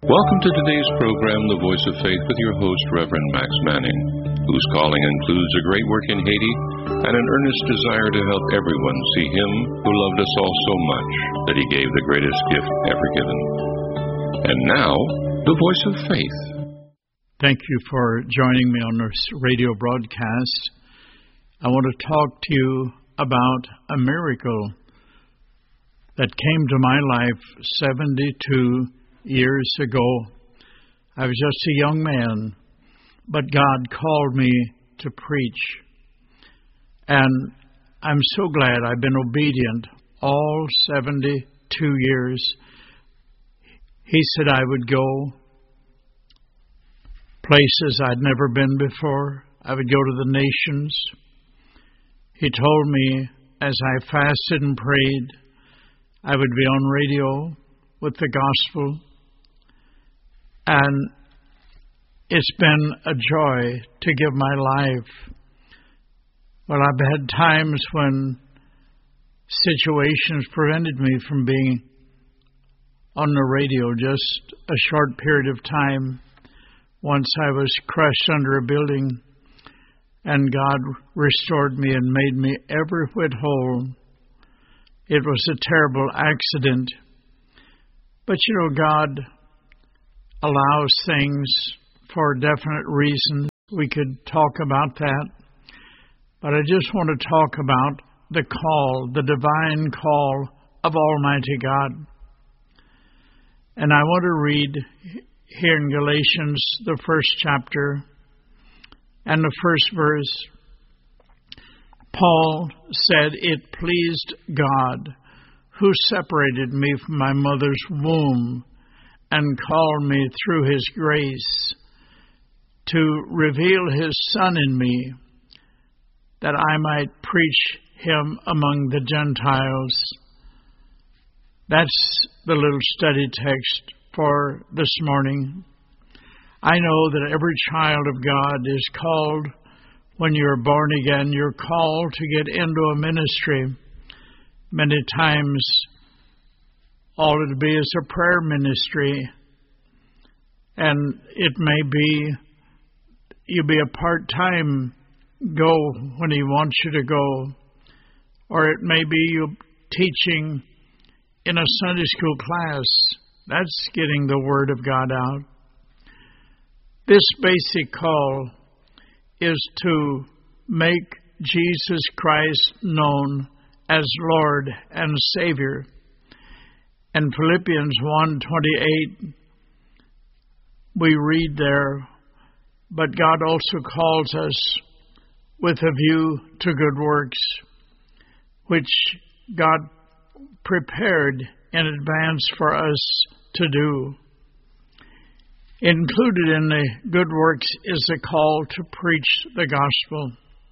Welcome to today's program, The Voice of Faith, with your host, Reverend Max Manning, whose calling includes a great work in Haiti and an earnest desire to help everyone see Him who loved us all so much that He gave the greatest gift ever given. And now, The Voice of Faith. Thank you for joining me on this radio broadcast. I want to talk to you about a miracle that came to my life 72 years ago. I was just a young man, but God called me to preach. And I'm so glad I've been obedient all 72 years. He said I would go places I'd never been before. I would go to the nations. He told me as I fasted and prayed, I would be on radio with the gospel. And it's been a joy to give my life. Well, I've had times when situations prevented me from being on the radio just a short period of time. Once I was crushed under a building, and God restored me and made me every whit whole. It was a terrible accident. But you know, God allows things for definite reasons. We could talk about that. But I just want to talk about the call, the divine call of Almighty God. And I want to read here in Galatians, the first chapter and the first verse. Paul said, "It pleased God, who separated me from my mother's womb and called me through His grace to reveal His Son in me, that I might preach Him among the Gentiles." That's the little study text for this morning. I know that every child of God is called, when you're born again, you're called to get into a ministry. Many times, all it'll be is a prayer ministry. And it may be you be a part-time go when He wants you to go. Or it may be you teaching in a Sunday school class. That's getting the Word of God out. This basic call is to make Jesus Christ known as Lord and Savior. In Philippians 1:28, we read there, "But God also calls us with a view to good works, which God prepared in advance for us to do." Included in the good works is a call to preach the gospel.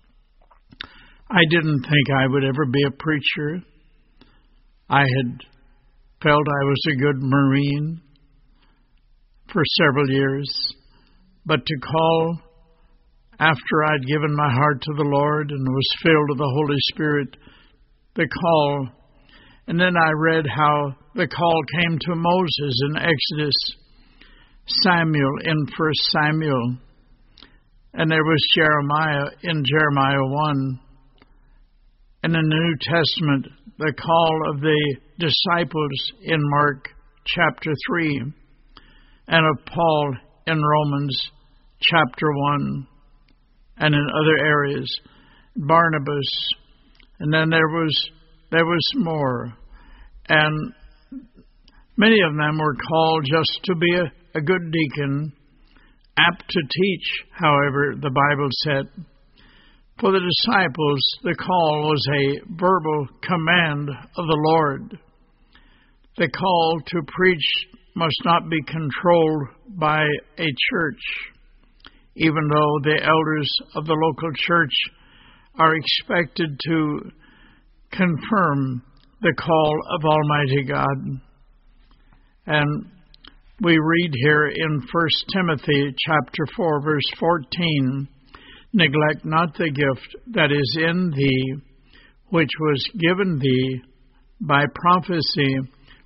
I didn't think I would ever be a preacher. I had felt I was a good Marine for several years, but to call after I'd given my heart to the Lord and was filled with the Holy Spirit, the call. And then I read how the call came to Moses in Exodus, Samuel in 1 Samuel, and there was Jeremiah in Jeremiah 1. And in the New Testament, the call of the disciples in Mark chapter 3, and of Paul in Romans chapter 1, and in other areas, Barnabas, and then there was more. And many of them were called just to be a good deacon, apt to teach, however, the Bible said. For the disciples, the call was a verbal command of the Lord. The call to preach must not be controlled by a church, even though the elders of the local church are expected to confirm the call of Almighty God. And we read here in 1 Timothy chapter 4, verse 14, "Neglect not the gift that is in thee, which was given thee by prophecy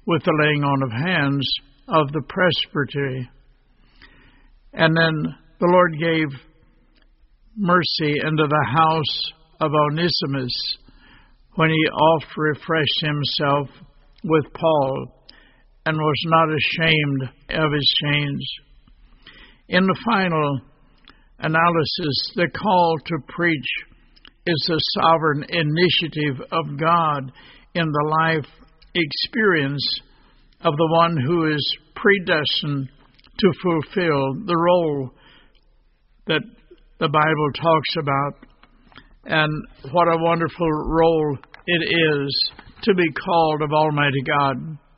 with the laying on of hands of the presbytery. And then the Lord gave mercy into the house of Onesimus when he oft refreshed himself with Paul and was not ashamed of his chains. In the final analysis, the call to preach is the sovereign initiative of God in the life experience of the one who is predestined to fulfill the role that the Bible talks about. And what a wonderful role it is to be called of Almighty God.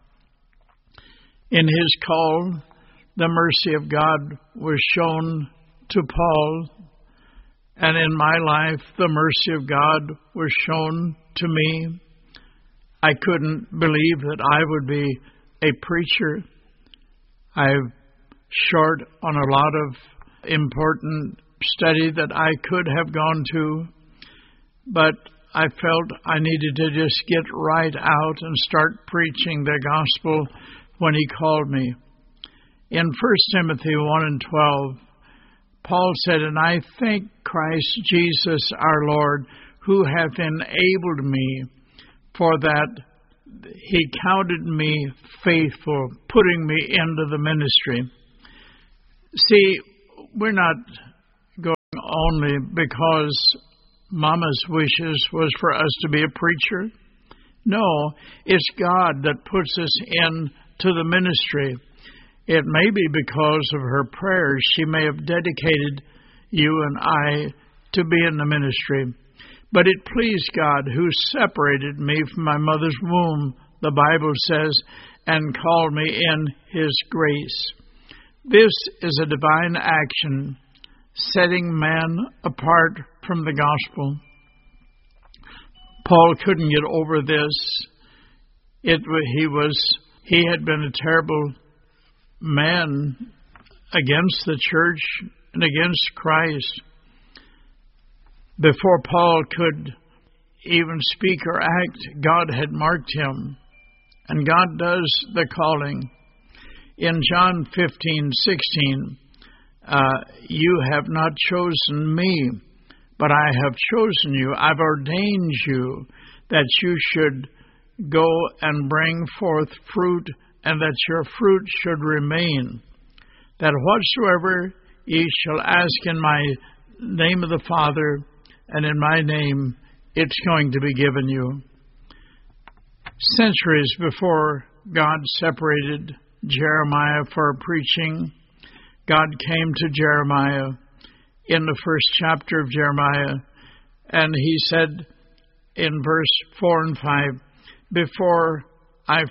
In his call, the mercy of God was shown to Paul, and in my life, the mercy of God was shown to me. I couldn't believe that I would be a preacher. I'm short on a lot of important study that I could have gone to, but I felt I needed to just get right out and start preaching the gospel when he called me. In 1 Timothy 1 and 12, Paul said, "And I thank Christ Jesus our Lord, who hath enabled me, for that he counted me faithful, putting me into the ministry." See, we're not going only because Mama's wishes was for us to be a preacher. No, it's God that puts us into the ministry. It may be because of her prayers. She may have dedicated you and I to be in the ministry. But it pleased God, who separated me from my mother's womb, the Bible says, and called me in his grace. This is a divine action, setting man apart from the gospel. Paul couldn't get over this. He had been a terrible man against the church and against Christ. Before Paul could even speak or act, God had marked him. And God does the calling. In John 15:16, you have not chosen me, but I have chosen you. I've ordained you that you should go and bring forth fruit, and that your fruit should remain, that whatsoever ye shall ask in my name of the Father, and in my name, it's going to be given you. Centuries before God separated Jeremiah for preaching, God came to Jeremiah in the first chapter of Jeremiah, and he said in verse 4 and 5, "Before I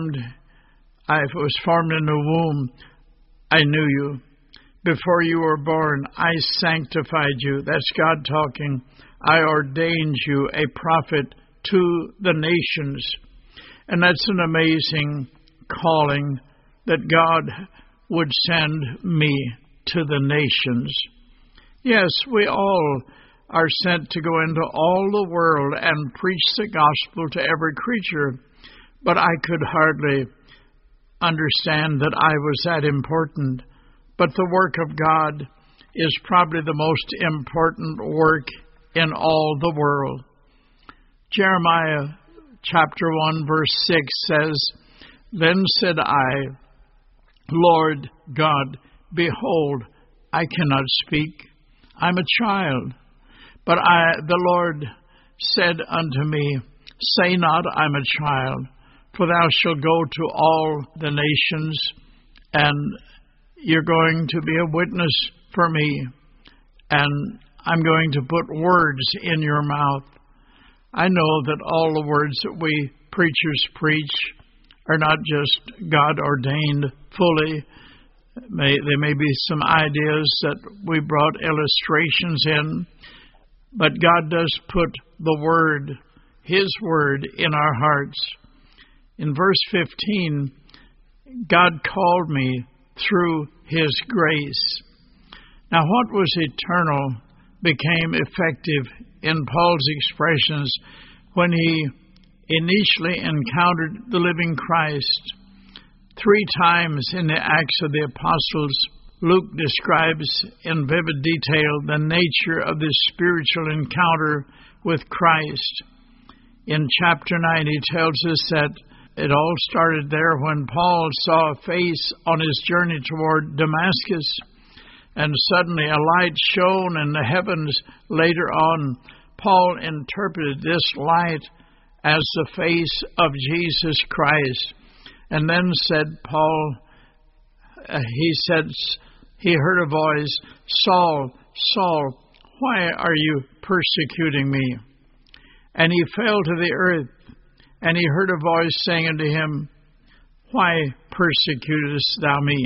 was formed in the womb, I knew you. Before you were born, I sanctified you." That's God talking. "I ordained you a prophet to the nations." And that's an amazing calling, that God would send me to the nations. Yes, we all are sent to go into all the world and preach the gospel to every creature, but I could hardly understand that I was that important. But the work of God is probably the most important work in all the world. Jeremiah chapter 1 verse 6 says, "Then said I, Lord God, behold, I cannot speak. I'm a child. But the Lord said unto me, Say not, I'm a child, for thou shalt go to all the nations, and you're going to be a witness for me, and I'm going to put words in your mouth." I know that all the words that we preachers preach are not just God-ordained fully. There may be some ideas that we brought illustrations in, but God does put the Word, His Word, in our hearts. In verse 15, God called me through His grace. Now, what was eternal became effective in Paul's expressions when he initially encountered the living Christ. 3 times in the Acts of the Apostles, Luke describes in vivid detail the nature of this spiritual encounter with Christ. In chapter 9, he tells us that it all started there when Paul saw a face on his journey toward Damascus, and suddenly a light shone in the heavens. Later on, Paul interpreted this light as the face of Jesus Christ. And then said Paul, he heard a voice, "Saul, Saul, why are you persecuting me?" And he fell to the earth, and he heard a voice saying unto him, "Why persecutest thou me?"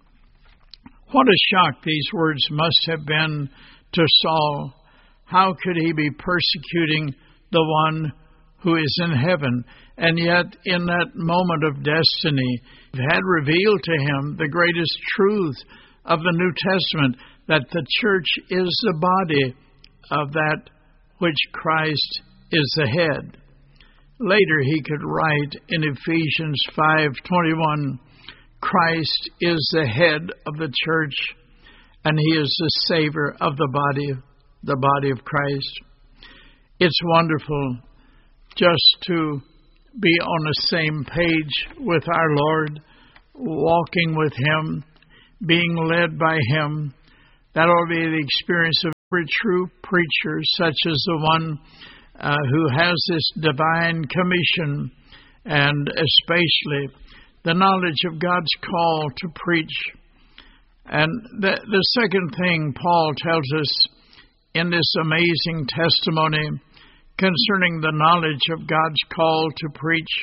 What a shock these words must have been to Saul. How could he be persecuting the one who is in heaven? And yet, in that moment of destiny, it had revealed to him the greatest truth of the New Testament, that the church is the body of that which Christ is the head. Later he could write in Ephesians 5:21, Christ is the head of the church, and he is the Savior of the body of Christ. It's wonderful just to be on the same page with our Lord, walking with Him, being led by Him. That will be the experience of every true preacher, such as the one who has this divine commission, and especially the knowledge of God's call to preach. And the second thing Paul tells us in this amazing testimony concerning the knowledge of God's call to preach,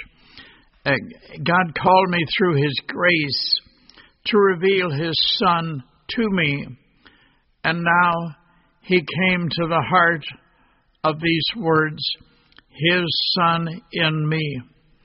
God called me through His grace to reveal His Son to me. And now He came to the heart of these words, His Son in me.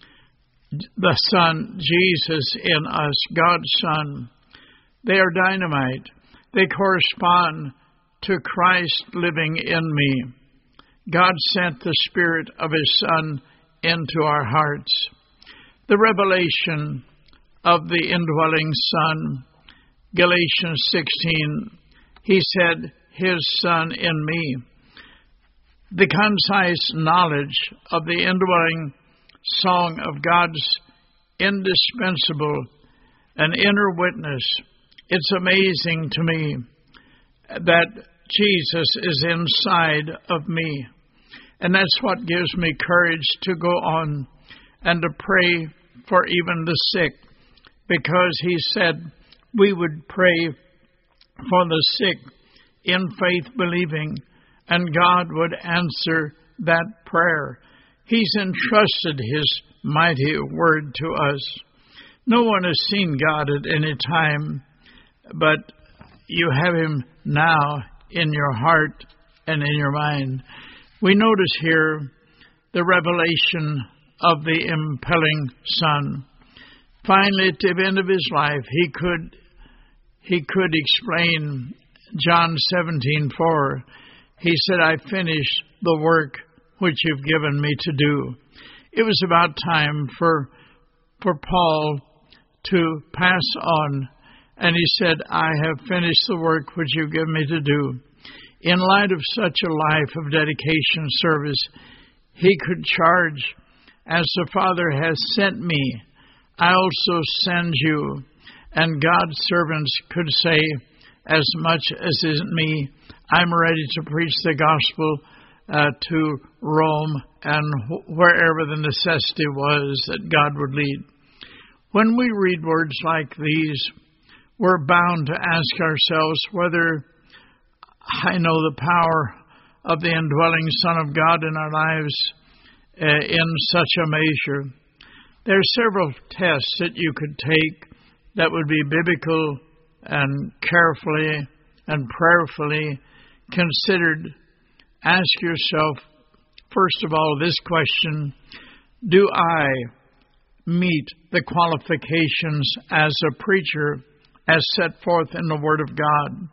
The Son, Jesus in us, God's Son. They are dynamite. They correspond to Christ living in me. God sent the Spirit of His Son into our hearts. The revelation of the indwelling Son, Galatians 16, He said, His Son in me. The concise knowledge of the indwelling song of God's indispensable and inner witness. It's amazing to me that Jesus is inside of me. And that's what gives me courage to go on and to pray for even the sick, because He said we would pray for the sick in faith believing, and God would answer that prayer. He's entrusted His mighty word to us. No one has seen God at any time, but you have Him now in your heart and in your mind. We notice here the revelation of the impelling Son. Finally, at the end of His life, He could explain John 17:4. He said, I finished the work which you've given me to do. It was about time for Paul to pass on, and he said, I have finished the work which you've given me to do. In light of such a life of dedication service, he could charge, as the Father has sent me, I also send you. And God's servants could say, as much as is in me, I'm ready to preach the gospel to Rome and wherever the necessity was that God would lead. When we read words like these, we're bound to ask ourselves whether I know the power of the indwelling Son of God in our lives in such a measure. There are several tests that you could take that would be biblical and carefully and prayerfully considered. Ask yourself, first of all, this question: do I meet the qualifications as a preacher as set forth in the Word of God?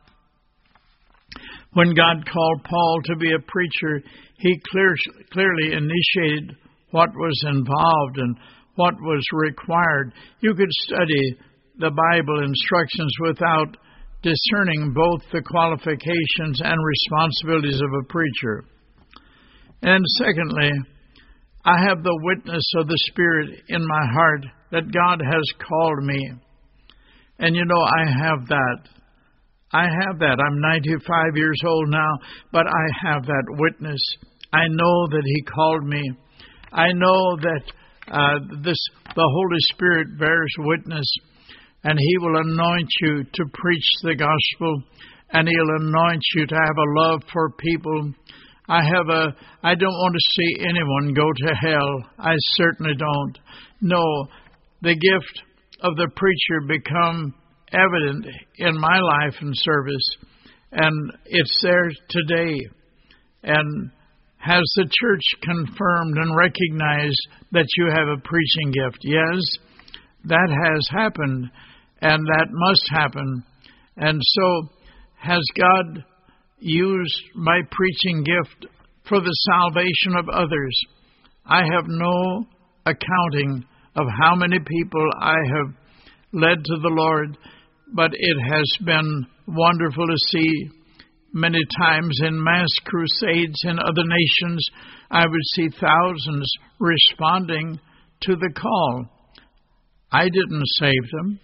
When God called Paul to be a preacher, He clearly initiated what was involved and what was required. You could study the Bible instructions without discerning both the qualifications and responsibilities of a preacher. And secondly, I have the witness of the Spirit in my heart that God has called me. And you know, I have that. I'm 95 years old now, but I have that witness. I know that He called me. I know that the Holy Spirit bears witness, and He will anoint you to preach the gospel, and He'll anoint you to have a love for people. I don't want to see anyone go to hell. I certainly don't. No, the gift of the preacher become evident in my life and service, and it's there today. And has the church confirmed and recognized that you have a preaching gift? Yes, that has happened, and that must happen. And so, has God used my preaching gift for the salvation of others? I have no accounting of how many people I have led to the Lord, but it has been wonderful to see. Many times in mass crusades in other nations, I would see thousands responding to the call. I didn't save them.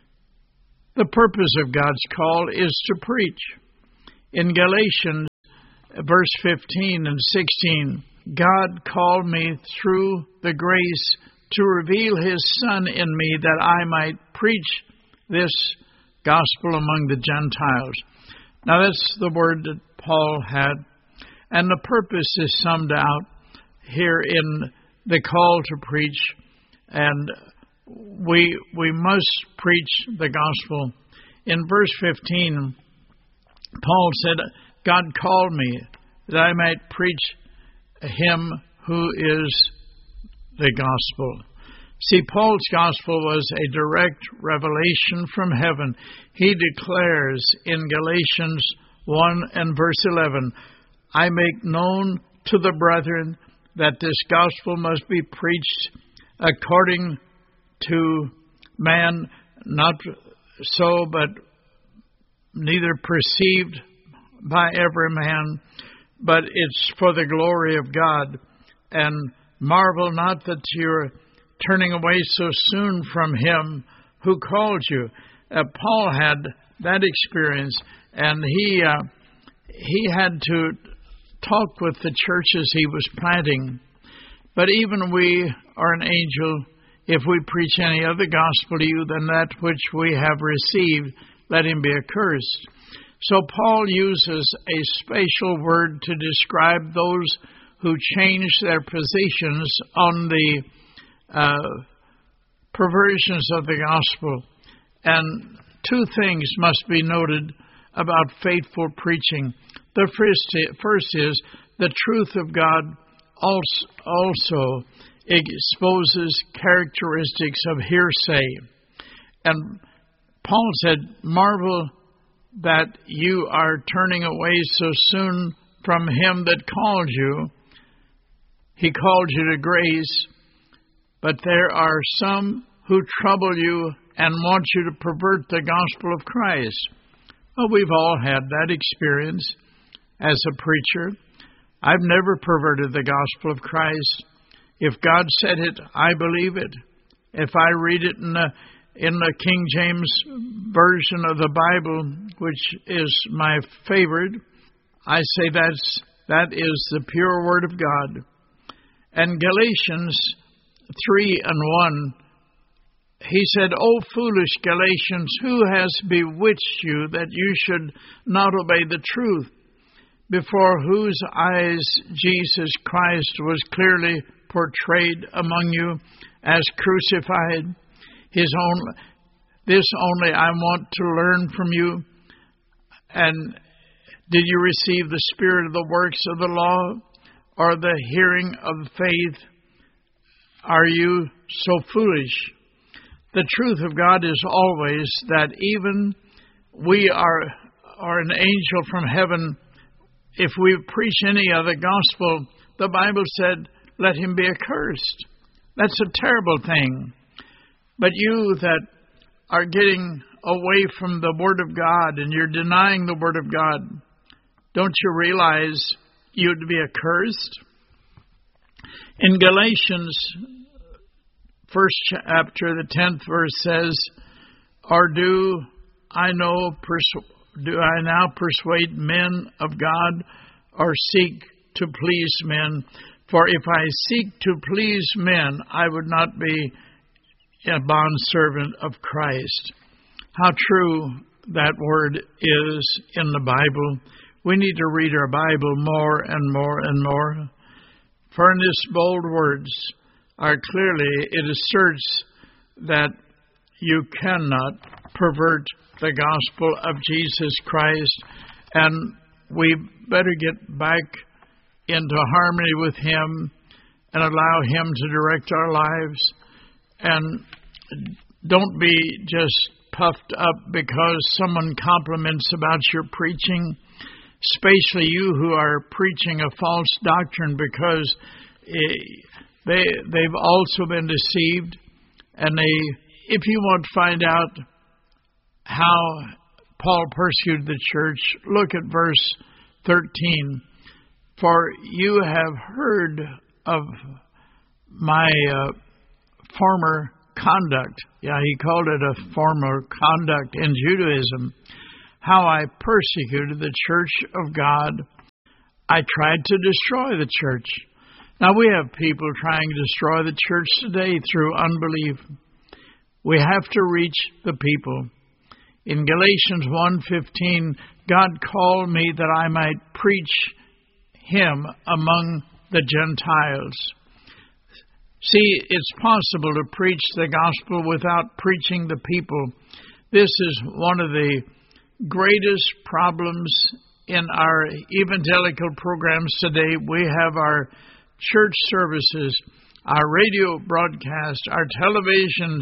The purpose of God's call is to preach. In Galatians, verse 15 and 16, God called me through the grace to reveal His Son in me that I might preach this gospel among the Gentiles. Now that's the word that Paul had, and the purpose is summed out here in the call to preach, and we must preach the gospel. In verse 15, Paul said, God called me that I might preach Him who is the gospel. See, Paul's gospel was a direct revelation from heaven. He declares in Galatians 1 and verse 11, I make known to the brethren that this gospel must be preached according to man, not so, but neither perceived by every man, but it's for the glory of God. And marvel not that you're turning away so soon from Him who called you. Paul had that experience, and he had to talk with the churches he was planting. But even we are an angel if we preach any other gospel to you than that which we have received, let him be accursed. So Paul uses a special word to describe those who change their positions on the perversions of the gospel. And two things must be noted about faithful preaching. The first is the truth of God also exposes characteristics of hearsay. And Paul said, marvel that you are turning away so soon from Him that called you. He called you to grace, but there are some who trouble you and want you to pervert the gospel of Christ. Well, we've all had that experience as a preacher. I've never perverted the gospel of Christ. If God said it, I believe it. If I read it in the King James Version of the Bible, which is my favorite, I say that is the pure Word of God. And Galatians 3 and 1, he said, O foolish Galatians, who has bewitched you that you should not obey the truth, before whose eyes Jesus Christ was clearly portrayed among you as crucified? This only I want to learn from you. And did you receive the spirit of the works of the law or the hearing of faith? Are you so foolish? The truth of God is always that even we are an angel from heaven. If we preach any other gospel, the Bible said let him be accursed. That's a terrible thing. But you that are getting away from the Word of God and you're denying the Word of God, don't you realize you'd be accursed? In Galatians, first chapter, the 10th verse says, or do I now persuade men of God, or seek to please men? For if I seek to please men, I would not be a bondservant of Christ. How true that word is in the Bible. We need to read our Bible more and more and more. For in these bold words are clearly, it asserts that you cannot pervert the gospel of Jesus Christ, and we better get back into harmony with Him and allow Him to direct our lives. And don't be just puffed up because someone compliments about your preaching, especially you who are preaching a false doctrine, because they've also been deceived. And if you want to find out how Paul persecuted the church, look at verse 13. For you have heard of my former conduct. Yeah, he called it a former conduct in Judaism. How I persecuted the church of God. I tried to destroy the church. Now we have people trying to destroy the church today through unbelief. We have to reach the people. In Galatians 1:15, God called me that I might preach Him among the Gentiles. See, it's possible to preach the gospel without preaching the people. This is one of the greatest problems in our evangelical programs today. We have our church services, our radio broadcast, our television,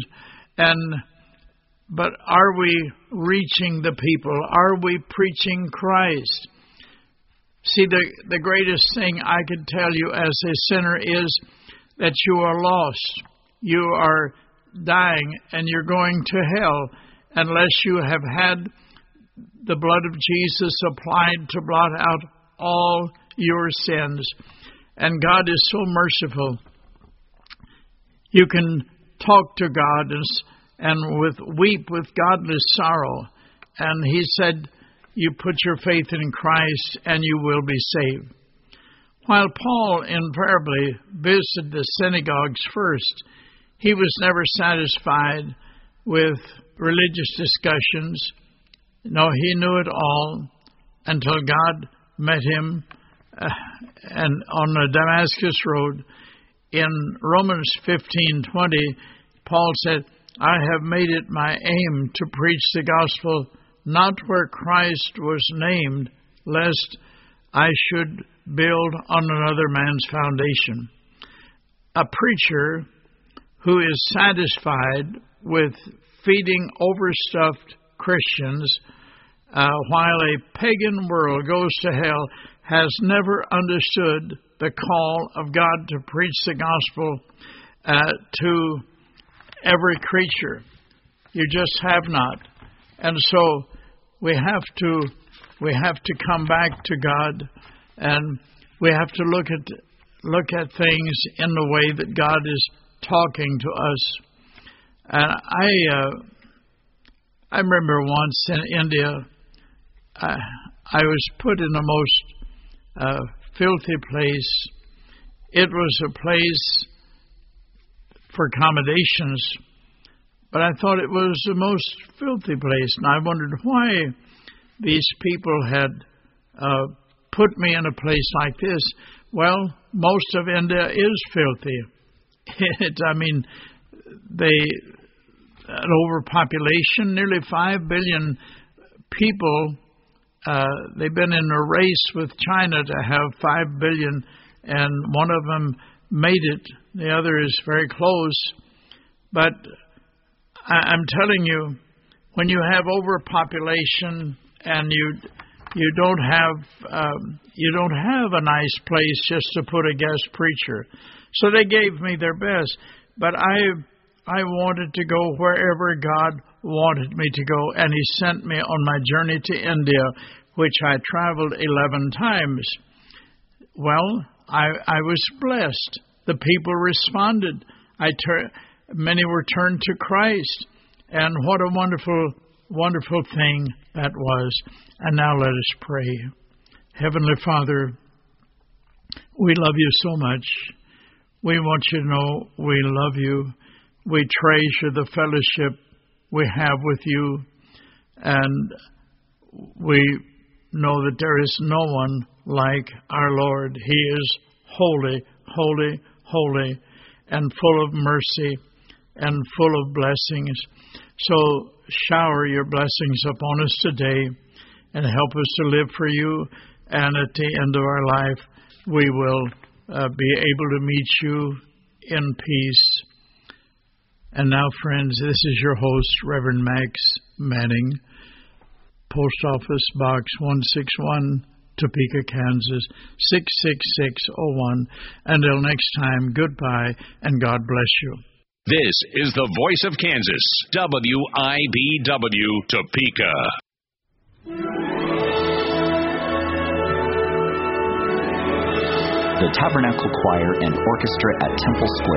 but are we reaching the people? Are we preaching Christ? See, the greatest thing I could tell you as a sinner is that you are lost. You are dying and you're going to hell unless you have had the blood of Jesus applied to blot out all your sins. And God is so merciful. You can talk to God and weep with godless sorrow. And He said, you put your faith in Christ and you will be saved. While Paul invariably visited the synagogues first, he was never satisfied with religious discussions. No, he knew it all until God met him and on the Damascus Road. In Romans 15:20, Paul said, I have made it my aim to preach the gospel not where Christ was named, lest I should build on another man's foundation. A preacher who is satisfied with feeding overstuffed Christians while a pagan world goes to hell has never understood the call of God to preach the gospel to every creature. You just have not. And so we have to come back to God, and we have to look at things in the way that God is talking to us. And I remember once in India, I was put in the most filthy place. It was a place for accommodations, but I thought it was the most filthy place, and I wondered why these people had put me in a place like this. Well, most of India is filthy. An overpopulation, nearly 5 billion people. They've been in a race with China to have 5 billion, and one of them made it. The other is very close. But I'm telling you, when you have overpopulation and you don't have a nice place just to put a guest preacher. So they gave me their best. But I wanted to go wherever God wanted me to go, and He sent me on my journey to India, which I traveled 11 times. Well, I was blessed. The people responded. Many were turned to Christ. And what a wonderful, wonderful thing that was. And now let us pray. Heavenly Father, we love you so much. We want you to know we love you. We treasure the fellowship we have with you. And we know that there is no one like our Lord. He is holy, holy, holy, and full of mercy and full of blessings. So shower your blessings upon us today and help us to live for you. And at the end of our life, we will be able to meet you in peace. And now, friends, this is your host, Reverend Max Manning, Post Office Box 161, Topeka, Kansas, 66601. Until next time, goodbye, and God bless you. This is the Voice of Kansas, WIBW, Topeka. The Tabernacle Choir and Orchestra at Temple Square